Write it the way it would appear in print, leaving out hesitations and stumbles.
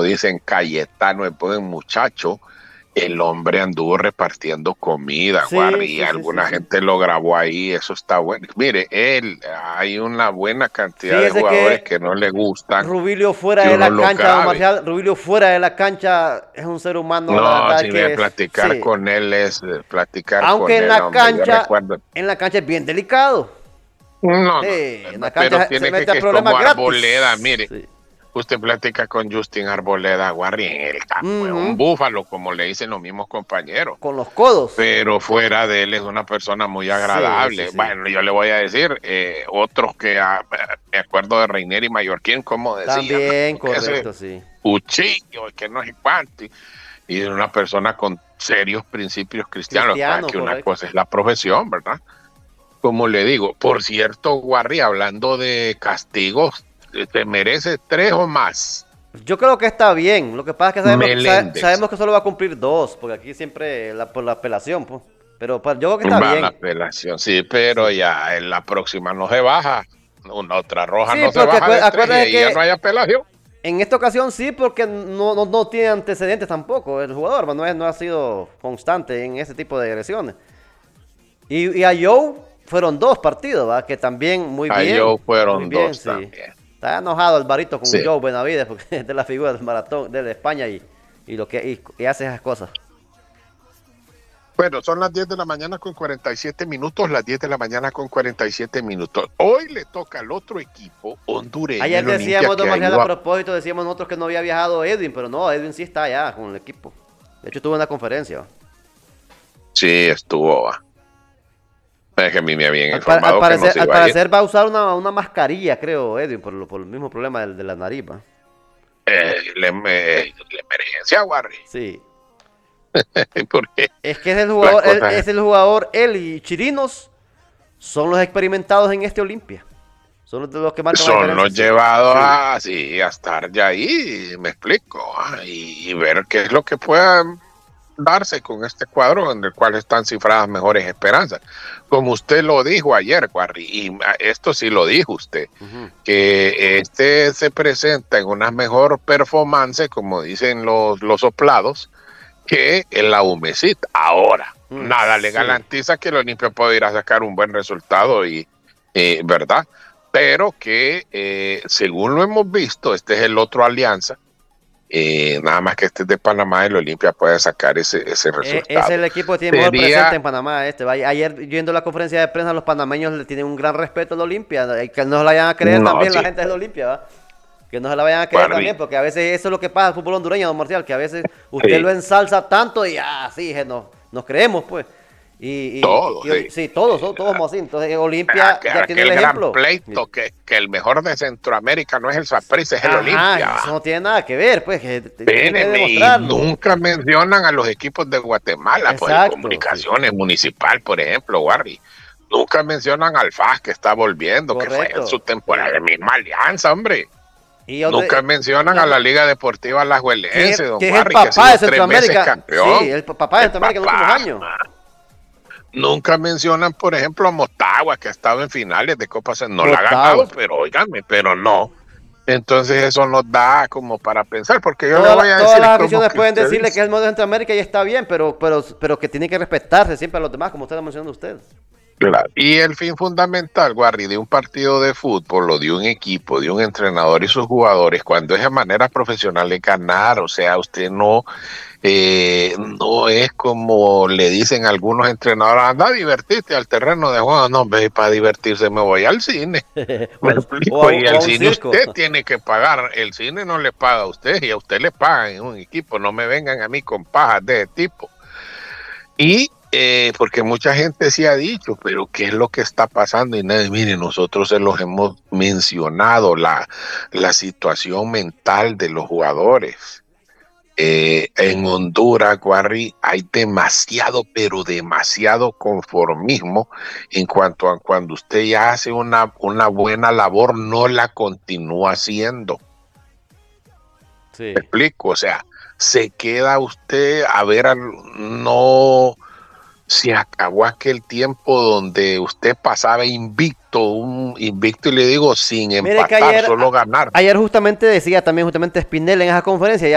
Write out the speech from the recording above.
dicen, Cayetano es buen muchacho. El hombre anduvo repartiendo comida, Sí, Guarri, y sí, sí, sí, alguna sí. gente lo grabó ahí, eso está bueno. Mire, hay una buena cantidad de Fíjese jugadores que que no le gustan Rubilio fuera que de uno la los cancha, don grabe. Marcial, Rubilio fuera de la cancha es un ser humano, la No, verdad si ve que es, platicar sí. con él es platicar Aunque con él, hombre. Yo recuerdo. en la cancha es bien delicado. No, Sí, no, en la pero cancha se tiene mete a que es problemas como Arboleda, gratis. mire. Sí. Usted platica con Justin Arboleda, Guarri, en el campo, es un Ujú. búfalo, como le dicen los mismos compañeros. Con los codos. Pero fuera de él es una persona muy Sí, sí, agradable. sí. Bueno, yo le voy a decir, otros que me acuerdo de Reiner y Mallorquín, como decían, También, "No, que ese correcto, sí. cuchillo, que no es cuánto. Y es una persona con serios principios cristianos, para Cristiano, que una correcto. cosa es la profesión, ¿verdad? Como le digo, por cierto, Guarri, hablando de castigos, te merece 3 o más. Yo creo que está bien. Lo que pasa es que Meléndez sabemos que solo va a cumplir dos, porque aquí siempre por la apelación, pues. Pero pues, yo creo que está va a la bien. apelación, sí, pero Sí. ya en la próxima no se baja. Una otra roja Sí, no se porque baja de 3 y acuérdate ahí ya no hay que apelación. en esta ocasión sí, porque no tiene antecedentes tampoco el jugador, no ha sido constante en ese tipo de agresiones. Y a Joe fueron dos partidos, ¿va? Que también Ellos muy fueron bien, dos sí. también. Está enojado Alvarito con Sí. Joe Benavides porque es de la figura del maratón de España y hace esas cosas. Bueno, son las 10 de la mañana con 47 minutos, las 10 de la mañana con 47 minutos. Hoy le toca al otro equipo hondureño, Ayer el Olimpia, decíamos, don que ha Marcial, a ido a... propósito, decíamos nosotros que no había viajado Edwin, pero no, Edwin sí está allá con el equipo. De hecho, tuvo una conferencia. ¿Va? Sí, estuvo. Es que a mí me habían informado que no se Al iba a ir. parecer va a usar una mascarilla, creo, Edwin, por el mismo problema de la nariz. ¿Va? La emergencia, Warri. Sí. Porque Es que es el las jugador, cosas él y Chirinos son los experimentados en este Olimpia. Son los que marcan la son diferencia, los sí. llevados Sí. a, sí, a estar ya ahí, me explico, y ver qué es lo que pueda darse con este cuadro en el cual están cifradas mejores esperanzas. Como usted lo dijo ayer, Guarri, y esto sí lo dijo usted, Ujú. que este se presenta en una mejor performance, como dicen los soplados, que en la humecita. Ahora, nada le Sí. garantiza que el Olimpia pueda ir a sacar un buen resultado, ¿verdad? Pero que, según lo hemos visto, este es el otro Alianza, nada más que este es de Panamá, el Olimpia puede sacar ese Es resultado. el equipo que tiene mejor presente Sería, en Panamá. Ayer viendo la conferencia de prensa, los panameños le tienen un gran respeto al Olimpia. Y que no se la vayan a creer no, también la sí, gente del Olimpia, ¿va? Que no se la vayan a creer Barbie, también, porque a veces eso es lo que pasa en el fútbol hondureño, don Marcial, que a veces usted sí, lo ensalza tanto y sí, nos creemos, pues. todos, sí. Sí, todos somos así. Entonces, Olimpia ya tiene el Aquel gran ejemplo. pleito que el mejor de Centroamérica no es el Saprissa, es el Ajá, Olimpia. eso no tiene nada que ver, pues, que tiene que Espérenme, y demostrarlo. nunca mencionan a los equipos de Guatemala, pues el Exacto, sí, sí. Comunicaciones Municipal, por ejemplo, Warri. Nunca mencionan al FAS que está volviendo, que fue en su Correcto, temporada sí. de misma alianza, hombre. Y Nunca mencionan a la Liga Deportiva Alajuelense, don que es el Warri, que ha papá de sido 3 veces Centroamérica. Sí, campeón. el papá de El Centroamérica en los últimos papá. años. Nunca mencionan, por ejemplo, a Motagua, que ha estado en finales de Copa no la ha Motagua. ganado, pero óigame, pero no. Entonces eso nos da como para pensar, porque yo le voy a Todas decir las como aficiones que pueden usted decirle que dice. es el modelo de Centroamérica y está bien, pero que tiene que respetarse siempre a los demás, como usted está mencionando usted. Claro. Y el fin fundamental, Guardi, de un partido de fútbol o de un equipo, de un entrenador y sus jugadores, cuando es de manera profesional, es ganar. O sea, usted no es como le dicen algunos entrenadores, anda a divertirte al terreno de juego. No, ve, para divertirse me voy al cine. Me explico. Y O el a un cine circo. usted tiene que pagar. El cine no le paga a usted y a usted le pagan en un equipo. No me vengan a mí con pajas de ese tipo. Y porque mucha gente se ha dicho, pero ¿qué es lo que está pasando? Y nadie, mire, nosotros se los hemos mencionado, la situación mental de los jugadores. En Honduras, Guarri, hay demasiado, pero demasiado conformismo en cuanto a cuando usted ya hace una buena labor, no la continúa haciendo. ¿Me Sí. explico? O sea, se queda usted a ver, no. Se acabó aquel tiempo donde usted pasaba invicto y le digo sin Mire que empatar, solo ganar. ayer justamente decía también justamente Spinell en esa conferencia,